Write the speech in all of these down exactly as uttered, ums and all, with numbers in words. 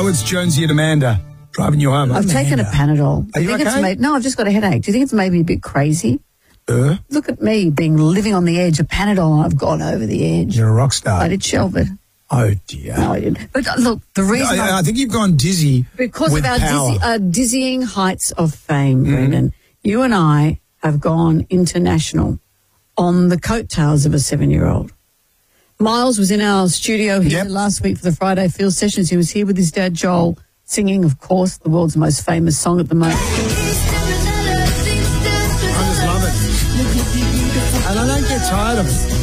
Hello, it's Jonesy and Amanda driving you home. I've Amanda. taken a Panadol. Are I you think okay? It's made, no, I've just got a headache. Do you think it's maybe a bit crazy? Uh, Look at me being living on the edge of Panadol, and I've gone over the edge. you're a rock star. I did shelve it. Oh, dear. No, I didn't. But uh, look, the reason I, I, I think you've gone dizzy because with of our, power. dizzy, our dizzying heights of fame, Mm-hmm. Brendan, you and I have gone international on the coattails of a seven-year-old. Miles was in our studio here Yep. last week for the Friday Field Sessions. He was here with his dad, Joel, singing, of course, the world's most famous song at the moment. I just love it. And I don't get tired of it.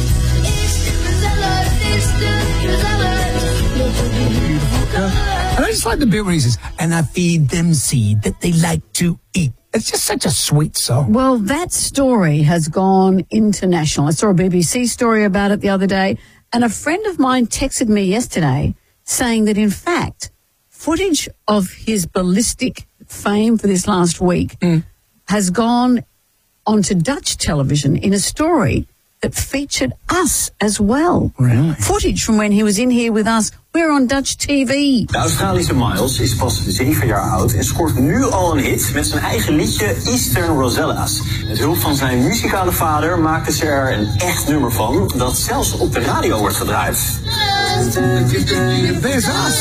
And I just like the bit where he says, and I feed them seed that they like to eat. It's just such a sweet song. Well, that story has gone international. I saw a B B C story about it the other day, and a friend of mine texted me yesterday saying that, in fact, footage of his ballistic fame for this last week Mm. has gone onto Dutch television in a story that featured us as well. Really? Footage from when he was in here with us. We're on Dutch T V. De Australische Miles is pas zeven jaar oud en scoort nu al een hit met zijn eigen liedje Eastern Rosellas. Met hulp van zijn muzikale vader maakte ze er een echt nummer van dat zelfs op de radio wordt gedraaid. There's us.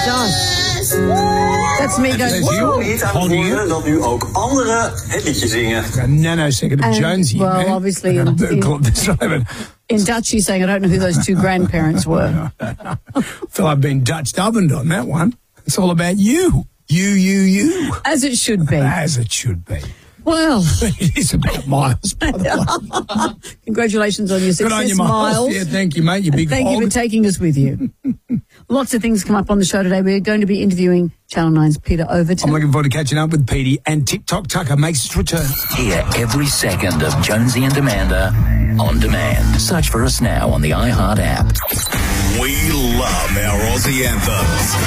That's me going, There's woo! you. Een hit aan het worden dat nu ook anderen het liedje zingen. A nanosecond of And, Jonesy. well, man. obviously, I'm in- gonna in- call it this way, but In Dutch, he's saying, I don't know who those two grandparents were. I feel I've been Dutch ovened on that one. It's all about you. You, you, you. As it should be. As it should be. Well, It is about Miles, by the way. congratulations on your Good success, on you, Miles. Miles. Yeah, thank you, mate. You big Thank you hog. for taking us with you. Lots of things come up on the show today. We're going to be interviewing Channel nine's Peter Overton. I'm looking forward to catching up with Petey, and TikTok Tucker makes its return. Hear every second of Jonesy and Amanda on demand. Search for us now on the iHeart app. We love our Aussie anthems.